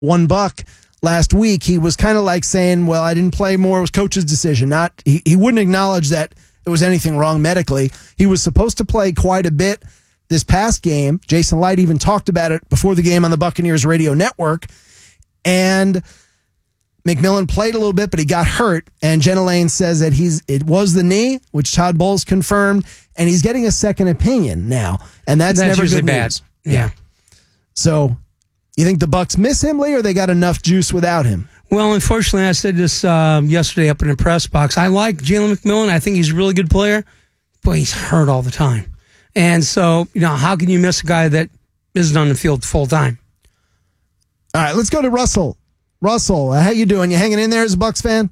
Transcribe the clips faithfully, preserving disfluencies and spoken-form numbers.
one buck last week, he was kind of like saying, well, I didn't play more. It was coach's decision. Not he, he wouldn't acknowledge that there was anything wrong medically. He was supposed to play quite a bit this past game. Jason Light even talked about it before the game on the Buccaneers radio network. And McMillan played a little bit, but he got hurt. And Jenna Lane says that he's it was the knee, which Todd Bowles confirmed, and he's getting a second opinion now. And that's, that's never usually good bad. news. Yeah. yeah. So you think the Bucs miss him, Lee, or they got enough juice without him? Well, unfortunately, I said this uh, yesterday up in the press box. I like Jalen McMillan. I think he's a really good player, but he's hurt all the time. And so, you know, how can you miss a guy that isn't on the field full time? All right, let's go to Russell. Russell, how you doing? You hanging in there as a Bucs fan?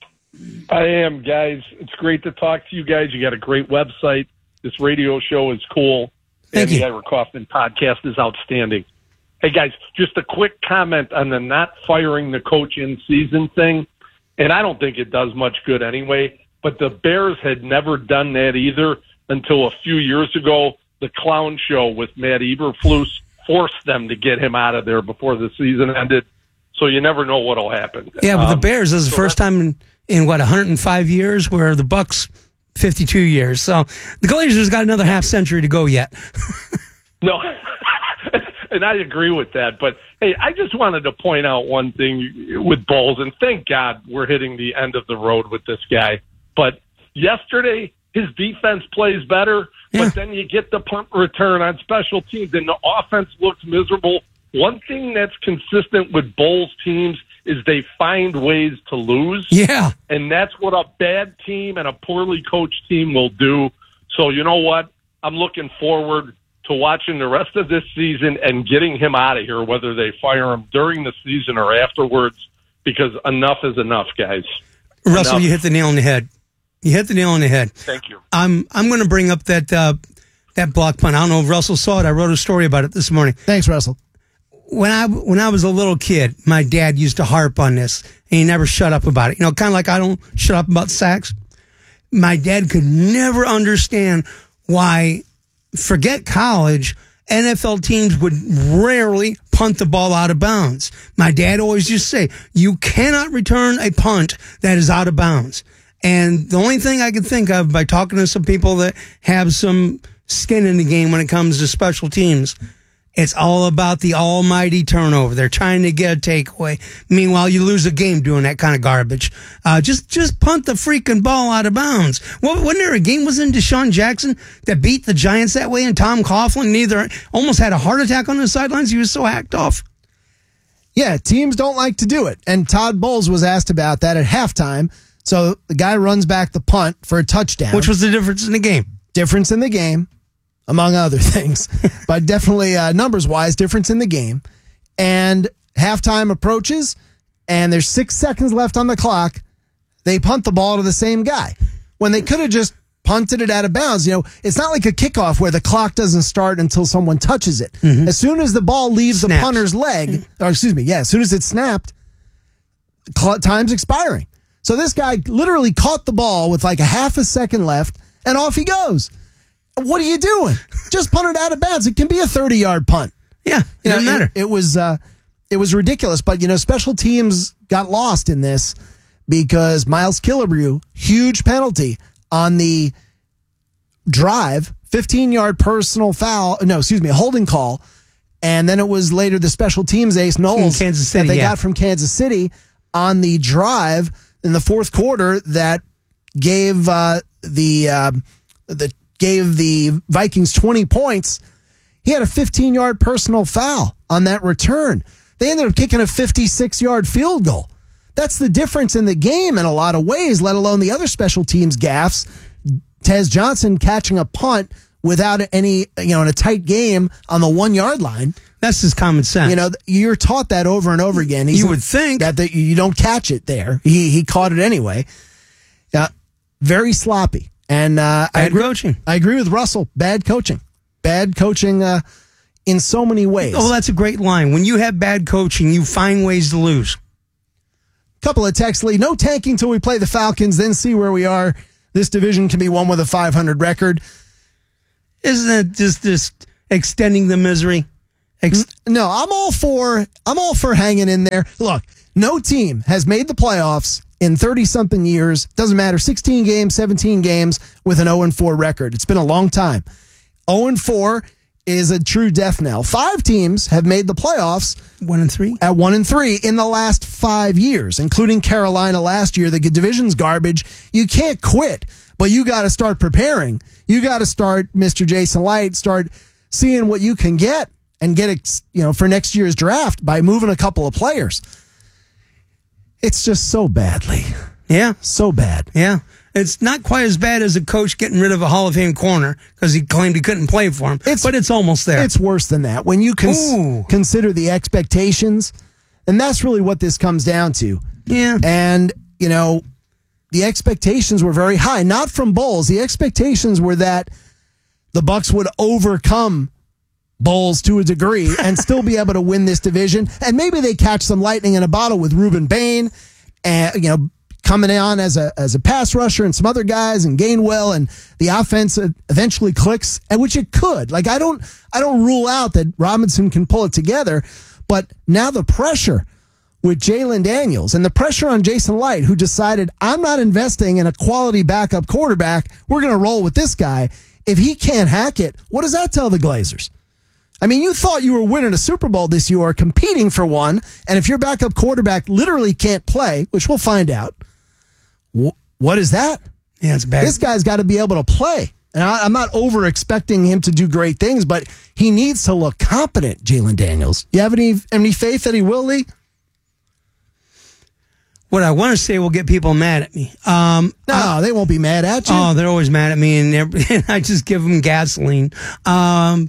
I am, guys. It's great to talk to you guys. You got a great website. This radio show is cool. Thank and you. the Ira Kaufman podcast is outstanding. Hey, guys, just a quick comment on the not firing the coach in season thing. And I don't think it does much good anyway, but the Bears had never done that either until a few years ago. The clown show with Matt Eberflus forced them to get him out of there before the season ended. So you never know what'll happen. Yeah, but um, the Bears is the so first time in, in, what, one hundred five years, where the Bucs, fifty-two years. So the Glazers got another half century to go yet. No, and I agree with that. But, hey, I just wanted to point out one thing with Bowles, and thank God we're hitting the end of the road with this guy. But yesterday, his defense plays better, yeah. but then you get the punt return on special teams, and the offense looks miserable. One thing that's consistent with Bowles teams is they find ways to lose. Yeah. And that's what a bad team and a poorly coached team will do. So you know what? I'm looking forward to watching the rest of this season and getting him out of here, whether they fire him during the season or afterwards, because enough is enough, guys. Russell, enough. You hit the nail on the head. You hit the nail on the head. Thank you. I'm I'm going to bring up that uh, that block punt. I don't know if Russell saw it. I wrote a story about it this morning. Thanks, Russell. When I when I was a little kid, my dad used to harp on this, and he never shut up about it. You know, kind of like I don't shut up about sacks. My dad could never understand why, forget college, N F L teams would rarely punt the ball out of bounds. My dad always used to say, you cannot return a punt that is out of bounds. And the only thing I can think of, by talking to some people that have some skin in the game when it comes to special teams, it's all about the almighty turnover. They're trying to get a takeaway. Meanwhile, you lose a game doing that kind of garbage. Uh, just, just punt the freaking ball out of bounds. Well, wasn't there a game, was in Deshaun Jackson that beat the Giants that way, and Tom Coughlin neither almost had a heart attack on the sidelines? He was so hacked off. Yeah, teams don't like to do it. And Todd Bowles was asked about that at halftime. So the guy runs back the punt for a touchdown. Which was the difference in the game? Difference in the game, among other things. But definitely uh, numbers-wise, difference in the game. And halftime approaches, and there's six seconds left on the clock. They punt the ball to the same guy. When they could have just punted it out of bounds. You know, it's not like a kickoff where the clock doesn't start until someone touches it. Mm-hmm. As soon as the ball leaves Snaps. the punter's leg, or excuse me, yeah, as soon as it's snapped, time's expiring. So this guy literally caught the ball with like a half a second left, and off he goes. What are you doing? Just punt it out of bounds. It can be a thirty-yard punt. Yeah, it doesn't know, matter. It, it was uh, it was ridiculous. But, you know, special teams got lost in this because Miles Killebrew, huge penalty on the drive, fifteen-yard personal foul. No, excuse me, a holding call. And then it was later the special teams ace, Knowles, Kansas City, that they yeah. got from Kansas City on the drive in the fourth quarter that gave uh, the uh, the gave the Vikings twenty points. He had a fifteen-yard personal foul on that return. They ended up kicking a fifty-six-yard field goal. That's the difference in the game in a lot of ways, let alone the other special teams gaffes. Tez Johnson catching a punt without any, you know, in a tight game on the one-yard line. That's just common sense. You know, you're taught that over and over again. He's you would think. That the, you don't catch it there. He he caught it anyway. Uh, very sloppy. And uh, Bad I agree, coaching. I agree with Russell. Bad coaching. Bad coaching uh, in so many ways. Oh, that's a great line. When you have bad coaching, you find ways to lose. Couple of texts, Lee. No tanking till we play the Falcons, then see where we are. This division can be won with a five hundred record. Isn't it just, just extending the misery? Ex- No, I'm all for I'm all for hanging in there. Look, no team has made the playoffs in thirty-something years. Doesn't matter, sixteen games, seventeen games with an oh and four record. It's been a long time. oh and four is a true death knell. Five teams have made the playoffs one and three at one and three in the last five years, including Carolina last year. The division's garbage. You can't quit, but you got to start preparing. You got to start, Mister Jason Light, start seeing what you can get and get it, you know, for next year's draft by moving a couple of players. It's just so badly. Yeah. So bad. Yeah. It's not quite as bad as a coach getting rid of a Hall of Fame corner because he claimed he couldn't play for him, It's- but it's almost there. It's worse than that. When you cons- Ooh. consider the expectations, and that's really what this comes down to. Yeah. And, you know, the expectations were very high, not from Bowles. The expectations were that the Bucks would overcome Bowles to a degree and still be able to win this division. And maybe they catch some lightning in a bottle with Reuben Bain and, you know, coming on as a as a pass rusher and some other guys and Gainwell, and the offense eventually clicks, and which it could. Like I don't I don't rule out that Robinson can pull it together, but now the pressure with Jalen Daniels and the pressure on Jason Light, who decided I'm not investing in a quality backup quarterback. We're going to roll with this guy. If he can't hack it, what does that tell the Glazers? I mean, you thought you were winning a Super Bowl this year or competing for one, and if your backup quarterback literally can't play, which we'll find out, wh- what is that? Yeah, it's bad. This guy's got to be able to play. And I, I'm not over expecting him to do great things, but he needs to look competent, Jalen Daniels. You have any any faith that he will, Lee? What I want to say will get people mad at me. Um, No, I- they won't be mad at you. oh, they're always mad at me, and, every- and I just give them gasoline. Um,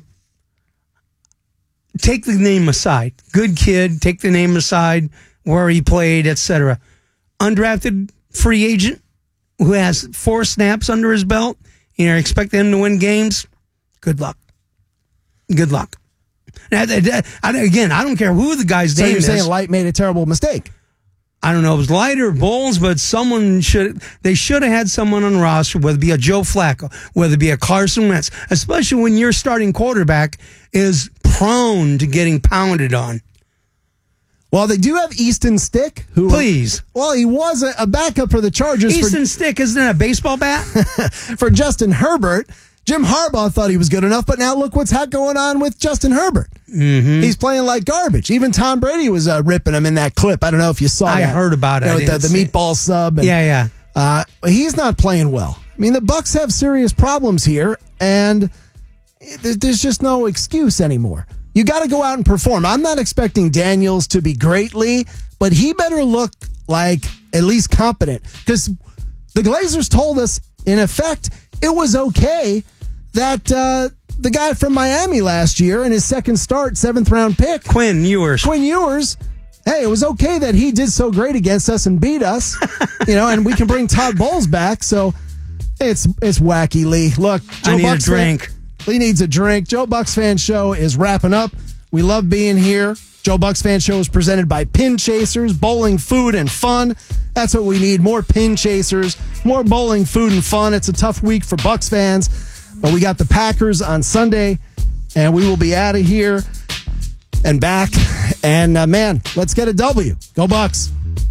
take the name aside. Good kid. Take the name aside, where he played, et cetera. Undrafted free agent who has four snaps under his belt. You know, expect him to win games. Good luck. Good luck. And I- I- I- again, I don't care who the guy's so name you're is. saying Light made a terrible mistake. I don't know if it was Light or Bowles, but someone should, they should have had someone on the roster, whether it be a Joe Flacco, whether it be a Carson Wentz, especially when your starting quarterback is prone to getting pounded on. Well, they do have Easton Stick, who Please. Well, he was a, a backup for the Chargers Easton Stick, isn't it a baseball bat? for, for Justin Herbert. Jim Harbaugh thought he was good enough, but now look what's ha- going on with Justin Herbert. Mm-hmm. He's playing like garbage. Even Tom Brady was uh, ripping him in that clip. I don't know if you saw I that. heard about it. You know, I with the, didn't the see it. meatball sub. And, Yeah, yeah. Uh, he's not playing well. I mean, the Bucks have serious problems here, and th- there's just no excuse anymore. You got to go out and perform. I'm not expecting Daniels to be greatly, but he better look like at least competent, because the Glazers told us, in effect, it was okay that uh, the guy from Miami last year in his second start, seventh round pick, Quinn Ewers. Quinn Ewers, hey, it was okay that he did so great against us and beat us, you know, and we can bring Todd Bowles back. So it's it's wacky, Lee. Look, Joe I need Bucks a drink. Fan, Lee needs a drink. Joe Bucks Fan Show is wrapping up. We love being here. Joe Bucks Fan Show is presented by Pin Chasers, bowling, food, and fun. That's what we need, more Pin Chasers, more bowling, food, and fun. It's a tough week for Bucks fans, but we got the Packers on Sunday, and we will be out of here and back. And, uh, man, let's get a W. Go Bucks.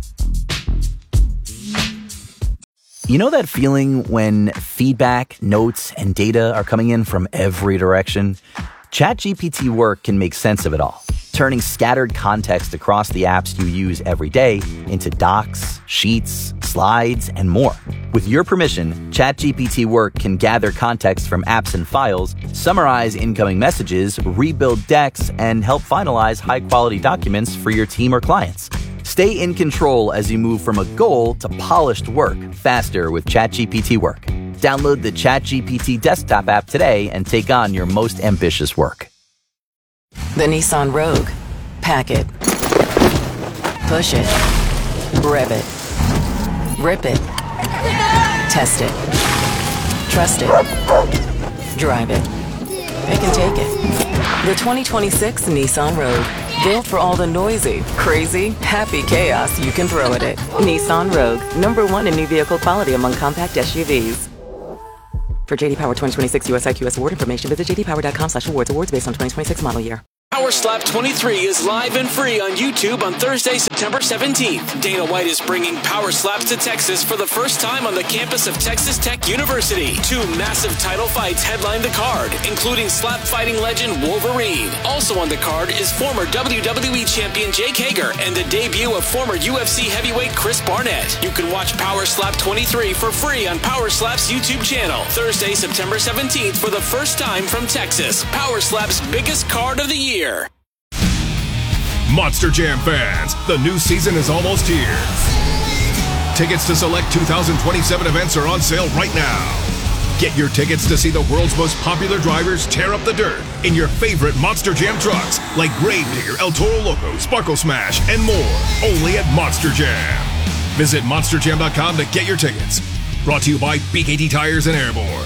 You know that feeling when feedback, notes, and data are coming in from every direction? ChatGPT Work can make sense of it all, turning scattered context across the apps you use every day into docs, sheets, slides, and more. With your permission, ChatGPT Work can gather context from apps and files, summarize incoming messages, rebuild decks, and help finalize high-quality documents for your team or clients. Stay in control as you move from a goal to polished work faster with ChatGPT Work. Download the ChatGPT desktop app today and take on your most ambitious work. The Nissan Rogue. Pack it. Push it. Rev it. Rip it. Test it. Trust it. Drive it. It can take it. The twenty twenty-six Nissan Rogue. Built for all the noisy, crazy, happy chaos you can throw at it. Nissan Rogue. Number one in new vehicle quality among compact S U Vs. For J D Power twenty twenty-six U S I Q S award information, visit j d power dot com slash awards. Awards based on twenty twenty-six model year. Power Slap twenty-three is live and free on YouTube on Thursday, September seventeenth. Dana White is bringing Power Slaps to Texas for the first time on the campus of Texas Tech University. Two massive title fights headline the card, including slap fighting legend Wolverine. Also on the card is former W W E champion Jake Hager and the debut of former U F C heavyweight Chris Barnett. You can watch Power Slap twenty-three for free on Power Slap's YouTube channel. Thursday, September seventeenth for the first time from Texas. Power Slap's biggest card of the year. Monster Jam fans, the new season is almost here. Tickets to select two thousand twenty-seven events are on sale right now. Get your tickets to see the world's most popular drivers tear up the dirt in your favorite Monster Jam trucks like Gravedigger, El Toro Loco, Sparkle Smash, and more, only at Monster Jam. Visit monster jam dot com to get your tickets. Brought to you by B K T Tires and Airborne.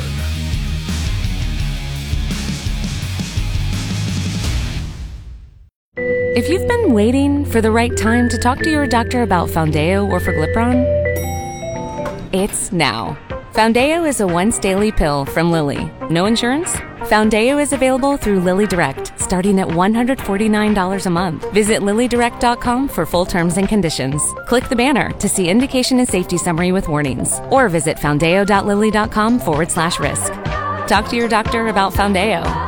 If you've been waiting for the right time to talk to your doctor about Foundeo or Forglipron, it's now. Foundeo is a once-daily pill from Lilly. No insurance? Foundeo is available through Lilly Direct, starting at one hundred forty-nine dollars a month. Visit lilly direct dot com for full terms and conditions. Click the banner to see indication and safety summary with warnings, or visit foundeo dot lilly dot com forward slash risk. Talk to your doctor about Foundeo.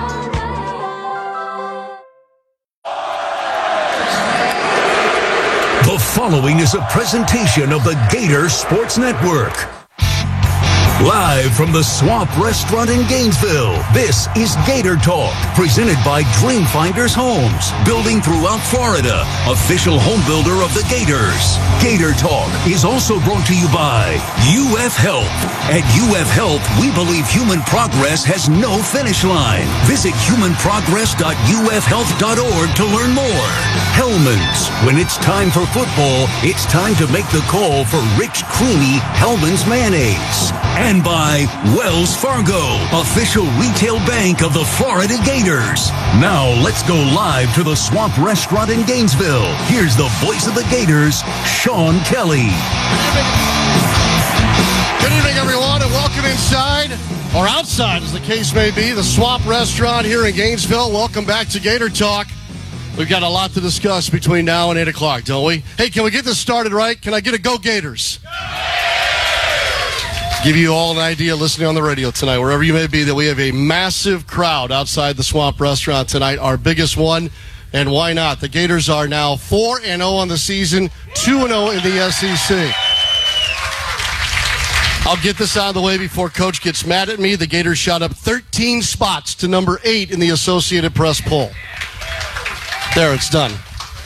The following is a presentation of the Gator Sports Network. Live from the Swamp Restaurant in Gainesville, this is Gator Talk, presented by Dreamfinders Homes, building throughout Florida, official home builder of the Gators. Gator Talk is also brought to you by U F Health. At U F Health, we believe human progress has no finish line. Visit human progress dot u f health dot org to learn more. Hellman's. When it's time for football, it's time to make the call for rich, creamy Hellman's mayonnaise. And by Wells Fargo, official retail bank of the Florida Gators. Now let's go live to the Swamp Restaurant in Gainesville. Here's the voice of the Gators, Sean Kelly. Good evening, everyone, and welcome inside, or outside as the case may be, the Swamp Restaurant here in Gainesville. Welcome back to Gator Talk. We've got a lot to discuss between now and eight o'clock, don't we? Hey, can we get this started right? Can I get a Go Gators? Give you all an idea listening on the radio tonight, wherever you may be, that we have a massive crowd outside the Swamp Restaurant tonight, our biggest one, and why not? The Gators are now four and oh on the season, two and oh in the S E C. I'll get this out of the way before Coach gets mad at me. The Gators shot up thirteen spots to number eight in the Associated Press poll. There, it's done.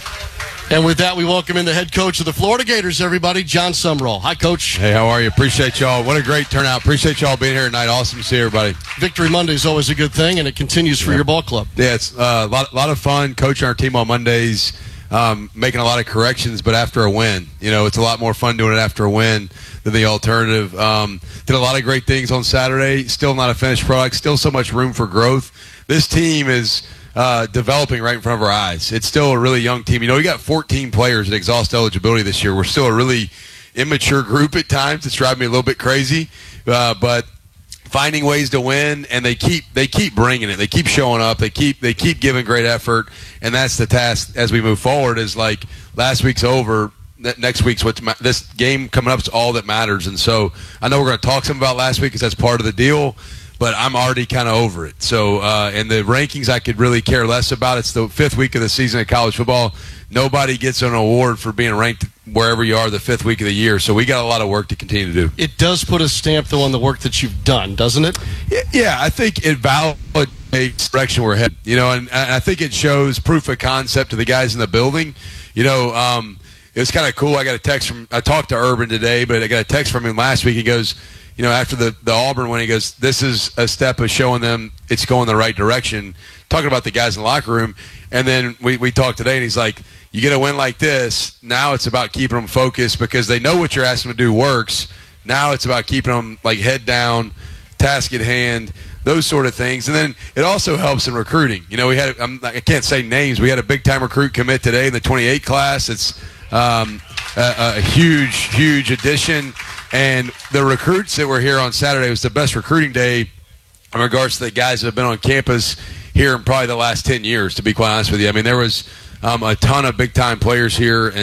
And with that, we welcome in the head coach of the Florida Gators, everybody, John Sumrall. Hi, Coach. Hey, how are you? Appreciate y'all. What a great turnout. Appreciate y'all being here tonight. Awesome to see everybody. Victory Monday is always a good thing, and it continues for yeah. your ball club. Yeah, it's uh, a lot, lot of fun coaching our team on Mondays, um, making a lot of corrections, but after a win. You know, it's a lot more fun doing it after a win than the alternative. Um, did a lot of great things on Saturday. Still not a finished product. Still so much room for growth. This team is uh, developing right in front of our eyes. It's still a really young team. You know, we got fourteen players that exhaust eligibility this year. We're still a really immature group at times. It's driving me a little bit crazy, uh, but finding ways to win, and they keep they keep bringing it. They keep showing up. They keep they keep giving great effort, and that's the task as we move forward. Is like last week's over. Next week's what this game coming up is all that matters. And so I know we're going to talk some about last week because that's part of the deal, but I'm already kind of over it. So uh, and the rankings I could really care less about. It's the fifth week of the season of college football. Nobody gets an award for being ranked wherever you are the fifth week of the year. So we got a lot of work to continue to do. It does put a stamp, though, on the work that you've done, doesn't it? Yeah, yeah I think it validates the direction we're headed. You know, and, and I think it shows proof of concept to the guys in the building. You know, um, it was kind of cool. I got a text from, I talked to Urban today, but I got a text from him last week. He goes, you know, after the, the Auburn win, he goes, this is a step of showing them it's going the right direction, talking about the guys in the locker room. And then we, we talked today, and he's like, you get a win like this, now it's about keeping them focused because they know what you're asking them to do works. Now it's about keeping them, like, head down, task at hand, those sort of things. And then it also helps in recruiting. You know, we had, I'm, I can't say names, we had a big-time recruit commit today in the twenty-eight class. It's um, a, a huge, huge addition. And the recruits that were here on Saturday was the best recruiting day in regards to the guys that have been on campus here in probably the last ten years, to be quite honest with you. I mean, there was um, a ton of big-time players here, and